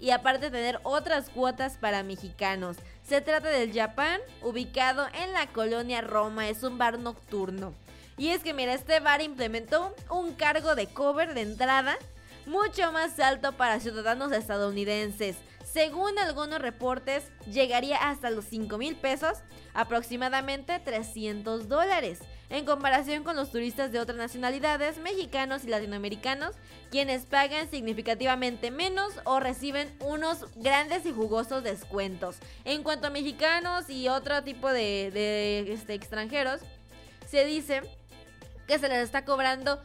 y aparte tener otras cuotas para mexicanos. Se trata del Japan, ubicado en la colonia Roma, es un bar nocturno. Y es que mira, este bar implementó un cargo de cover de entrada mucho más alto para ciudadanos estadounidenses. Según algunos reportes, llegaría hasta los 5,000 pesos, aproximadamente $300, en comparación con los turistas de otras nacionalidades, mexicanos y latinoamericanos, quienes pagan significativamente menos o reciben unos grandes y jugosos descuentos. En cuanto a mexicanos y otro tipo de extranjeros, se dice que se les está cobrando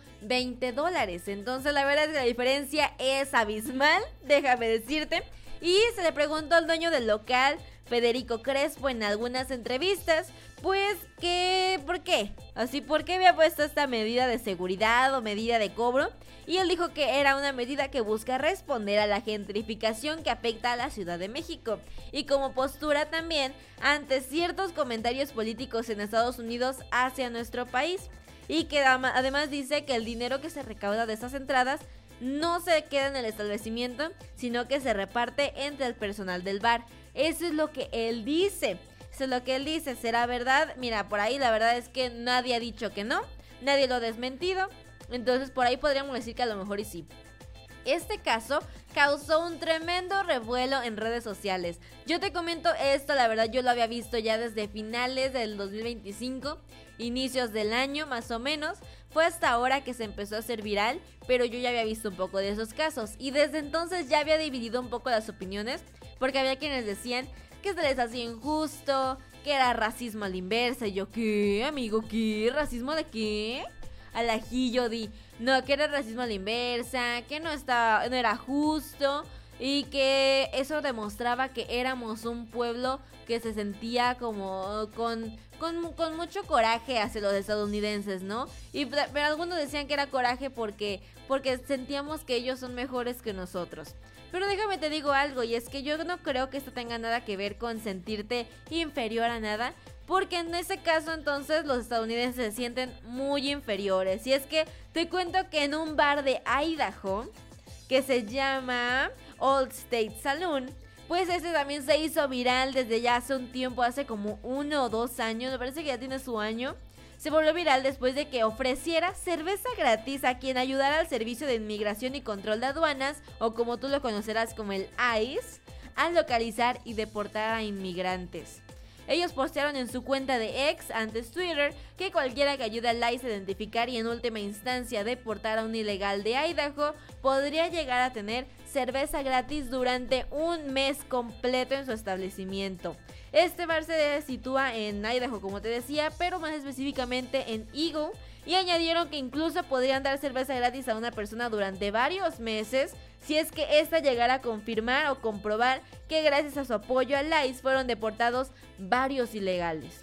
$20. Entonces la verdad es que la diferencia es abismal, déjame decirte. Y se le preguntó al dueño del local, Federico Crespo, en algunas entrevistas, pues que ¿por qué? Así, ¿por qué había puesto esta medida de seguridad o medida de cobro? Y él dijo que era una medida que busca responder a la gentrificación que afecta a la Ciudad de México y como postura también ante ciertos comentarios políticos en Estados Unidos hacia nuestro país. Y que además dice que el dinero que se recauda de estas entradas no se queda en el establecimiento, sino que se reparte entre el personal del bar. Eso es lo que él dice. Eso es lo que él dice. ¿Será verdad? Mira, por ahí la verdad es que nadie ha dicho que no. Nadie lo ha desmentido. Entonces por ahí podríamos decir que a lo mejor y sí. Este caso causó un tremendo revuelo en redes sociales. Yo te comento esto, la verdad yo lo había visto ya desde finales del 2025, inicios del año más o menos. Fue hasta ahora que se empezó a hacer viral, pero yo ya había visto un poco de esos casos. Y desde entonces ya había dividido un poco las opiniones, porque había quienes decían que se les hacía injusto, que era racismo a la inversa. Y yo, ¿qué, amigo? ¿Qué? ¿Racismo de qué? Al ajillo di, no, que era racismo a la inversa, que no era justo y que eso demostraba que éramos un pueblo que se sentía como con mucho coraje hacia los estadounidenses, ¿no? Pero algunos decían que era coraje porque sentíamos que ellos son mejores que nosotros. Pero déjame te digo algo, y es que yo no creo que esto tenga nada que ver con sentirte inferior a nada, porque en ese caso entonces los estadounidenses se sienten muy inferiores. Y es que te cuento que en un bar de Idaho, que se llama Old State Saloon, pues ese también se hizo viral desde ya hace un tiempo, hace como 1 o 2 años, me parece que ya tiene su año. Se volvió viral después de que ofreciera cerveza gratis a quien ayudara al Servicio de Inmigración y Control de Aduanas, o como tú lo conocerás como el ICE, a localizar y deportar a inmigrantes. Ellos postearon en su cuenta de X, antes Twitter, que cualquiera que ayude al ICE a identificar y en última instancia deportar a un ilegal de Idaho podría llegar a tener cerveza gratis durante un mes completo en su establecimiento. Este bar se sitúa en Idaho, como te decía, pero más específicamente en Eagle, y añadieron que incluso podrían dar cerveza gratis a una persona durante varios meses si es que ésta llegara a confirmar o comprobar que gracias a su apoyo al ICE fueron deportados varios ilegales.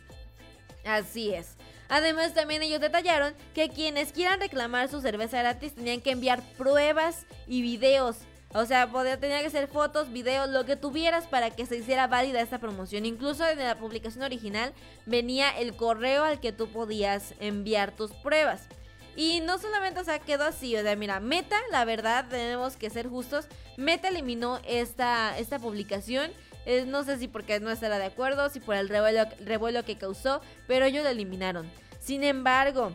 Así es. Además también ellos detallaron que quienes quieran reclamar su cerveza gratis tenían que enviar pruebas y videos. O sea, tenía que ser fotos, videos, lo que tuvieras para que se hiciera válida esta promoción. Incluso en la publicación original venía el correo al que tú podías enviar tus pruebas. Y no solamente, o sea, quedó así, o sea, mira, Meta, la verdad, tenemos que ser justos, Meta eliminó esta publicación, no sé si porque no estará de acuerdo, si por el revuelo que causó, pero ellos lo eliminaron. Sin embargo,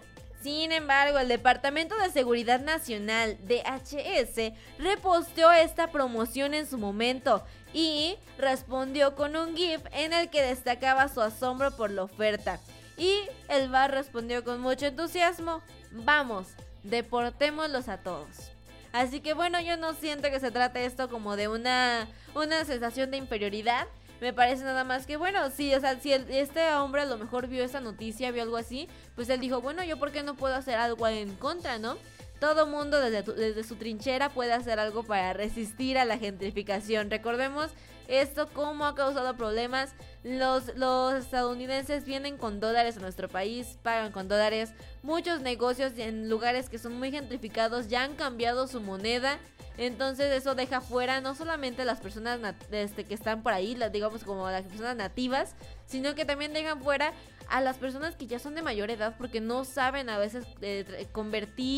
el Departamento de Seguridad Nacional, DHS, reposteó esta promoción en su momento y respondió con un GIF en el que destacaba su asombro por la oferta. Y el bar respondió con mucho entusiasmo: vamos, deportémoslos a todos. Así que bueno, yo no siento que se trate esto como de una sensación de inferioridad. Me parece nada más que bueno, sí, o sea, si este hombre a lo mejor vio esa noticia, vio algo así, pues él dijo, bueno, yo por qué no puedo hacer algo en contra, ¿no? Todo mundo desde su trinchera puede hacer algo para resistir a la gentrificación. Recordemos esto cómo ha causado problemas. Los estadounidenses vienen con dólares a nuestro país, pagan con dólares. Muchos negocios en lugares que son muy gentrificados ya han cambiado su moneda. Entonces eso deja fuera no solamente las personas que están por ahí, digamos como las personas nativas, sino que también dejan fuera a las personas que ya son de mayor edad porque no saben a veces convertir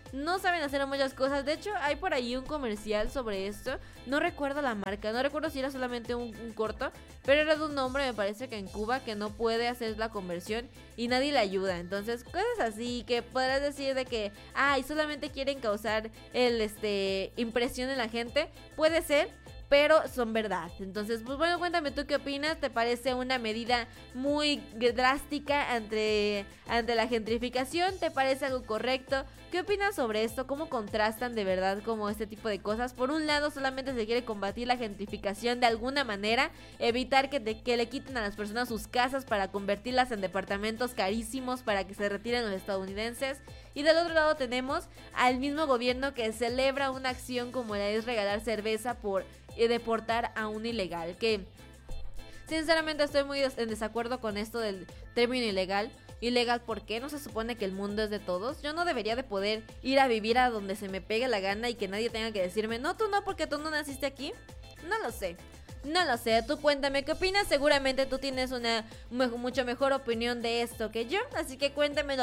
no saben hacer muchas cosas. De hecho, hay por ahí un comercial sobre esto. No recuerdo la marca, no recuerdo si era solamente un corto, pero era de un hombre, me parece que en Cuba, que no puede hacer la conversión y nadie le ayuda. Entonces, cosas así que podrás decir de que, y solamente quieren causar impresión en la gente. Puede ser, pero son verdad. Entonces, pues bueno, cuéntame tú qué opinas. ¿Te parece una medida muy drástica ante la gentrificación? ¿Te parece algo correcto? ¿Qué opinas sobre esto? ¿Cómo contrastan de verdad como este tipo de cosas? Por un lado, solamente se quiere combatir la gentrificación de alguna manera, evitar que le quiten a las personas sus casas para convertirlas en departamentos carísimos para que se retiren los estadounidenses. Y del otro lado tenemos al mismo gobierno que celebra una acción como la es regalar cerveza por deportar a un ilegal. Que sinceramente estoy muy en desacuerdo con esto del término ilegal. Ilegal, ¿por qué? ¿No se supone que el mundo es de todos? Yo no debería de poder ir a vivir a donde se me pegue la gana y que nadie tenga que decirme, no, tú no, porque tú no naciste aquí. No lo sé. No lo sé, tú cuéntame qué opinas. Seguramente tú tienes una mucho mejor opinión de esto que yo. Así que cuéntamelo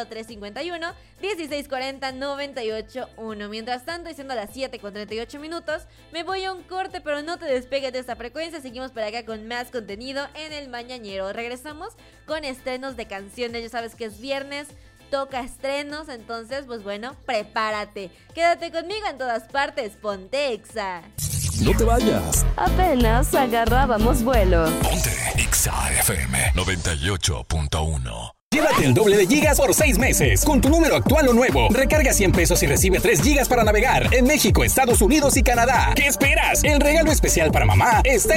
351-1640-981. Mientras tanto, y siendo las 7:38 minutos, me voy a un corte, pero no te despegues de esta frecuencia. Seguimos por acá con más contenido en El Mañanero. Regresamos con estrenos de canciones. Ya sabes que es viernes, toca estrenos, entonces pues bueno, prepárate. Quédate conmigo en todas partes, ponte Exa. No te vayas. Apenas agarrábamos vuelo. Ponte Exa FM 98.1. Llévate el doble de gigas por 6 meses. Con tu número actual o nuevo. Recarga 100 pesos y recibe 3 gigas para navegar en México, Estados Unidos y Canadá. ¿Qué esperas? El regalo especial para mamá está